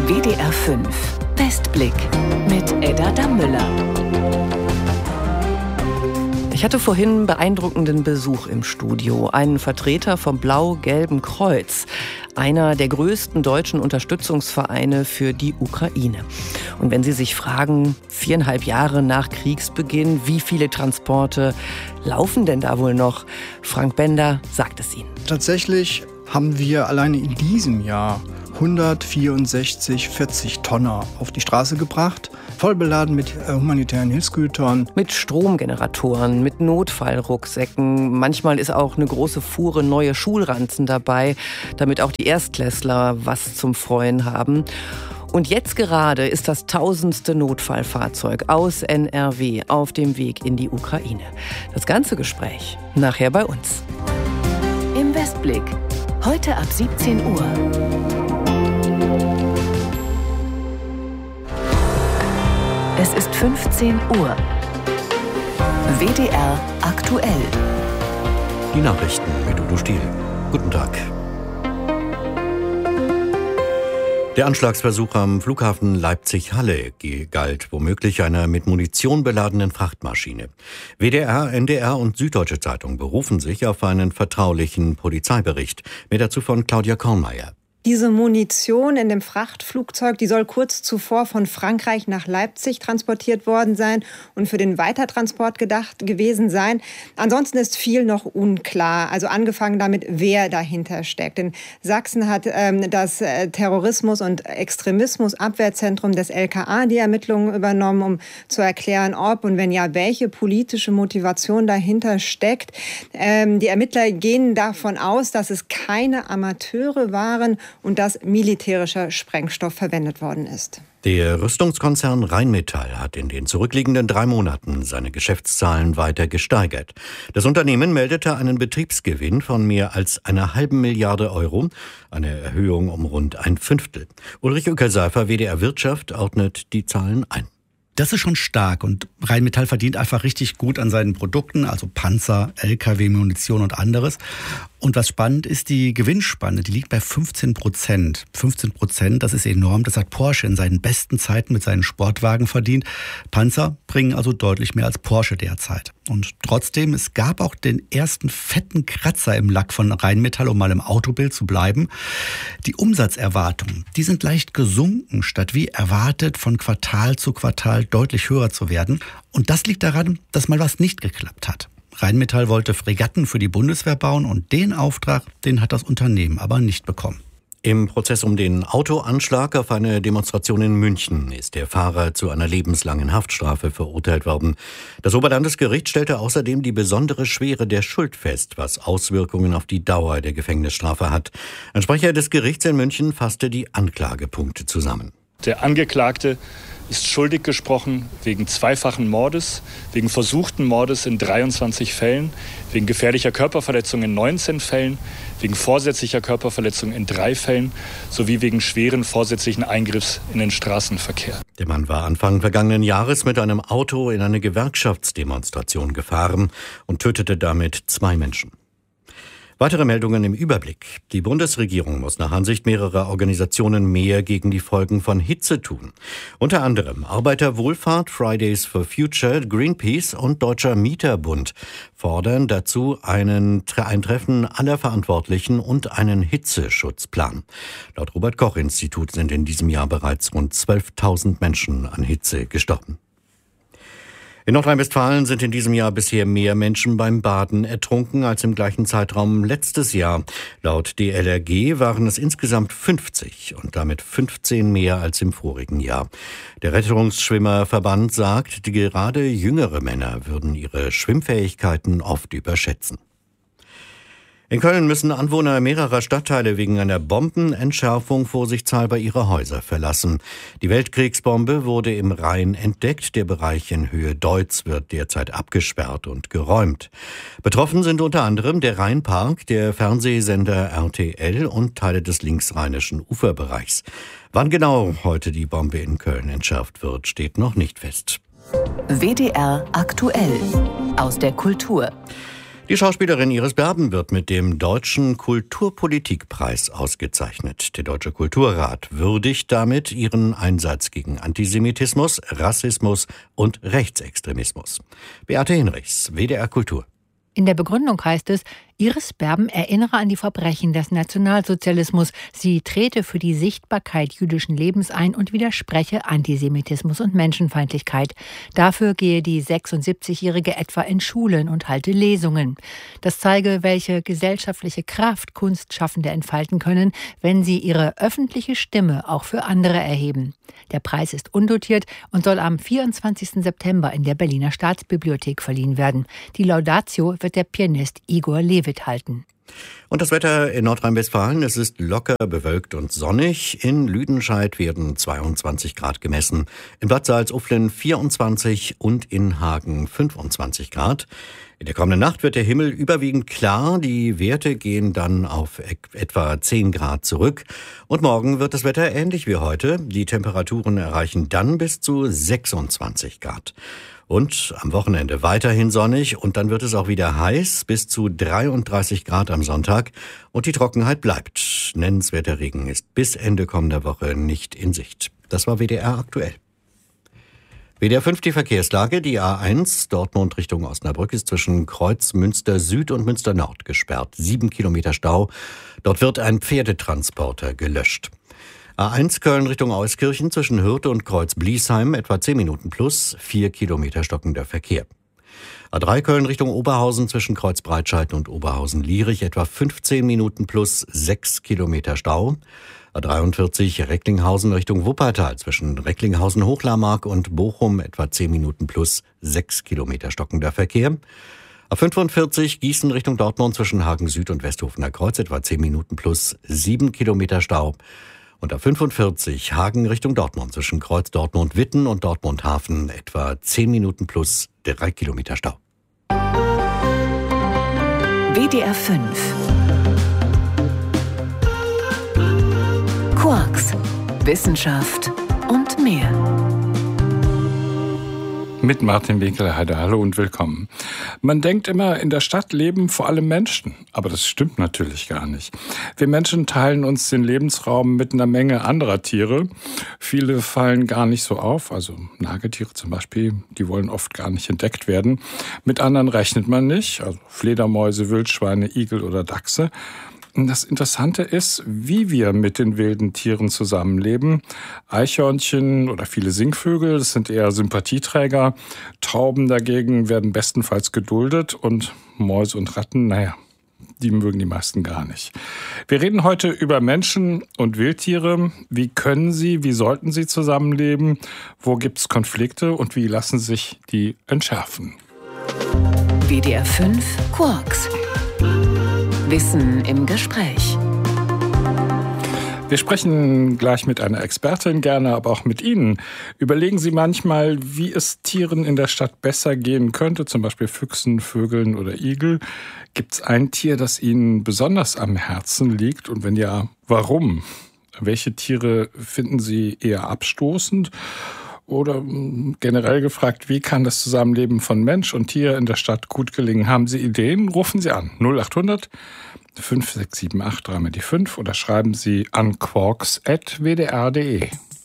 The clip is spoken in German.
WDR 5 Westblick mit Edda Dammüller. Ich hatte vorhin beeindruckenden Besuch im Studio. Einen Vertreter vom Blau-Gelben Kreuz, einer der größten deutschen Unterstützungsvereine für die Ukraine. Und wenn Sie sich fragen, 4,5 Jahre nach Kriegsbeginn, wie viele Transporte laufen denn da wohl noch? Frank Bender sagt es Ihnen. Tatsächlich haben wir alleine in diesem Jahr 164 40-Tonner auf die Straße gebracht, voll beladen mit humanitären Hilfsgütern. Mit Stromgeneratoren, mit Notfallrucksäcken. Manchmal ist auch eine große Fuhre neue Schulranzen dabei, damit auch die Erstklässler was zum Freuen haben. Und jetzt gerade ist das 1000. Notfallfahrzeug aus NRW auf dem Weg in die Ukraine. Das ganze Gespräch nachher bei uns. Im Westblick, heute ab 17 Uhr. Es ist 15 Uhr. WDR aktuell. Die Nachrichten mit Udo Stiel. Guten Tag. Der Anschlagsversuch am Flughafen Leipzig-Halle galt womöglich einer mit Munition beladenen Frachtmaschine. WDR, NDR und Süddeutsche Zeitung berufen sich auf einen vertraulichen Polizeibericht. Mehr dazu von Claudia Kornmeier. Diese Munition in dem Frachtflugzeug, die soll kurz zuvor von Frankreich nach Leipzig transportiert worden sein und für den Weitertransport gedacht gewesen sein. Ansonsten ist viel noch unklar. Also angefangen damit, wer dahinter steckt. In Sachsen hat das Terrorismus- und Extremismusabwehrzentrum des LKA die Ermittlungen übernommen, um zu erklären, ob und wenn ja, welche politische Motivation dahinter steckt. Die Ermittler gehen davon aus, dass es keine Amateure waren und dass militärischer Sprengstoff verwendet worden ist. Der Rüstungskonzern Rheinmetall hat in den zurückliegenden 3 Monaten seine Geschäftszahlen weiter gesteigert. Das Unternehmen meldete einen Betriebsgewinn von mehr als 1,5 Milliarde Euro, eine Erhöhung um rund 1/5. Ulrich Ueckerseifer, WDR Wirtschaft, ordnet die Zahlen ein. Das ist schon stark und Rheinmetall verdient einfach richtig gut an seinen Produkten, also Panzer, LKW, Munition und anderes. Und was spannend ist, die Gewinnspanne, die liegt bei 15%. 15%, das ist enorm. Das hat Porsche in seinen besten Zeiten mit seinen Sportwagen verdient. Panzer bringen also deutlich mehr als Porsche derzeit. Und trotzdem, es gab auch den ersten fetten Kratzer im Lack von Rheinmetall, um mal im Autobild zu bleiben. Die Umsatzerwartungen, die sind leicht gesunken, statt wie erwartet von Quartal zu Quartal deutlich höher zu werden. Und das liegt daran, dass mal was nicht geklappt hat. Rheinmetall wollte Fregatten für die Bundeswehr bauen und den Auftrag, den hat das Unternehmen aber nicht bekommen. Im Prozess um den Autoanschlag auf eine Demonstration in München ist der Fahrer zu einer lebenslangen Haftstrafe verurteilt worden. Das Oberlandesgericht stellte außerdem die besondere Schwere der Schuld fest, was Auswirkungen auf die Dauer der Gefängnisstrafe hat. Ein Sprecher des Gerichts in München fasste die Anklagepunkte zusammen. Der Angeklagte ist schuldig gesprochen wegen 2-fachen Mordes, wegen versuchten Mordes in 23 Fällen, wegen gefährlicher Körperverletzung in 19 Fällen, wegen vorsätzlicher Körperverletzung in 3 Fällen sowie wegen schweren vorsätzlichen Eingriffs in den Straßenverkehr. Der Mann war Anfang vergangenen Jahres mit einem Auto in eine Gewerkschaftsdemonstration gefahren und tötete damit 2 Menschen. Weitere Meldungen im Überblick. Die Bundesregierung muss nach Ansicht mehrerer Organisationen mehr gegen die Folgen von Hitze tun. Unter anderem Arbeiterwohlfahrt, Fridays for Future, Greenpeace und Deutscher Mieterbund fordern dazu ein Treffen aller Verantwortlichen und einen Hitzeschutzplan. Laut Robert-Koch-Institut sind in diesem Jahr bereits rund 12.000 Menschen an Hitze gestorben. In Nordrhein-Westfalen sind in diesem Jahr bisher mehr Menschen beim Baden ertrunken als im gleichen Zeitraum letztes Jahr. Laut DLRG waren es insgesamt 50 und damit 15 mehr als im vorigen Jahr. Der Rettungsschwimmerverband sagt, gerade jüngere Männer würden ihre Schwimmfähigkeiten oft überschätzen. In Köln müssen Anwohner mehrerer Stadtteile wegen einer Bombenentschärfung vorsichtshalber ihre Häuser verlassen. Die Weltkriegsbombe wurde im Rhein entdeckt. Der Bereich in Höhe Deutz wird derzeit abgesperrt und geräumt. Betroffen sind unter anderem der Rheinpark, der Fernsehsender RTL und Teile des linksrheinischen Uferbereichs. Wann genau heute die Bombe in Köln entschärft wird, steht noch nicht fest. WDR aktuell aus der Kultur. Die Schauspielerin Iris Berben wird mit dem Deutschen Kulturpolitikpreis ausgezeichnet. Der Deutsche Kulturrat würdigt damit ihren Einsatz gegen Antisemitismus, Rassismus und Rechtsextremismus. Beate Hinrichs, WDR Kultur. In der Begründung heißt es, Iris Berben erinnere an die Verbrechen des Nationalsozialismus. Sie trete für die Sichtbarkeit jüdischen Lebens ein und widerspreche Antisemitismus und Menschenfeindlichkeit. Dafür gehe die 76-Jährige etwa in Schulen und halte Lesungen. Das zeige, welche gesellschaftliche Kraft Kunstschaffende entfalten können, wenn sie ihre öffentliche Stimme auch für andere erheben. Der Preis ist undotiert und soll am 24. September in der Berliner Staatsbibliothek verliehen werden. Die Laudatio wird der Pianist Igor Levit halten. Und das Wetter in Nordrhein-Westfalen, es ist locker bewölkt und sonnig. In Lüdenscheid werden 22 Grad gemessen, in Bad Salzuflen 24 und in Hagen 25 Grad. In der kommenden Nacht wird der Himmel überwiegend klar, die Werte gehen dann auf etwa 10 Grad zurück. Und morgen wird das Wetter ähnlich wie heute. Die Temperaturen erreichen dann bis zu 26 Grad. Und am Wochenende weiterhin sonnig und dann wird es auch wieder heiß, bis zu 33 Grad am Sonntag. Und die Trockenheit bleibt. Nennenswerter Regen ist bis Ende kommender Woche nicht in Sicht. Das war WDR aktuell. WDR 5 die Verkehrslage. Die A1 Dortmund Richtung Osnabrück ist zwischen Kreuz Münster Süd und Münster Nord gesperrt. 7 Kilometer Stau. Dort wird ein Pferdetransporter gelöscht. A1 Köln Richtung Euskirchen zwischen Hürte und Kreuz-Bliesheim etwa 10 Minuten plus, 4 Kilometer stockender Verkehr. A3 Köln Richtung Oberhausen zwischen Kreuz-Breitscheid und Oberhausen-Lierich etwa 15 Minuten plus, 6 Kilometer Stau. A43 Recklinghausen Richtung Wuppertal zwischen Recklinghausen-Hochlarmark und Bochum etwa 10 Minuten plus, 6 Kilometer stockender Verkehr. A45 Gießen Richtung Dortmund zwischen Hagen Süd und Westhofener Kreuz etwa 10 Minuten plus, 7 Kilometer Stau. Und A45 Hagen Richtung Dortmund zwischen Kreuz Dortmund-Witten und Dortmund-Hafen etwa 10 Minuten plus 3 Kilometer Stau. WDR 5 Quarks, Wissenschaft und mehr. Mit Martin Winkelheide, hallo und willkommen. Man denkt immer, in der Stadt leben vor allem Menschen. Aber das stimmt natürlich gar nicht. Wir Menschen teilen uns den Lebensraum mit einer Menge anderer Tiere. Viele fallen gar nicht so auf, also Nagetiere zum Beispiel, die wollen oft gar nicht entdeckt werden. Mit anderen rechnet man nicht, also Fledermäuse, Wildschweine, Igel oder Dachse. Das Interessante ist, wie wir mit den wilden Tieren zusammenleben. Eichhörnchen oder viele Singvögel, das sind eher Sympathieträger. Tauben dagegen werden bestenfalls geduldet und Mäuse und Ratten, die mögen die meisten gar nicht. Wir reden heute über Menschen und Wildtiere. Wie können sie, wie sollten sie zusammenleben? Wo gibt es Konflikte und wie lassen sich die entschärfen? WDR 5 Quarks. Wissen im Gespräch. Wir sprechen gleich mit einer Expertin, gerne aber auch mit Ihnen. Überlegen Sie manchmal, wie es Tieren in der Stadt besser gehen könnte, zum Beispiel Füchsen, Vögeln oder Igel. Gibt es ein Tier, das Ihnen besonders am Herzen liegt? Und wenn ja, warum? Welche Tiere finden Sie eher abstoßend? Oder generell gefragt, wie kann das Zusammenleben von Mensch und Tier in der Stadt gut gelingen? Haben Sie Ideen? Rufen Sie an 0800 5678 3 mal die 5 oder schreiben Sie an quarks@wdr.de.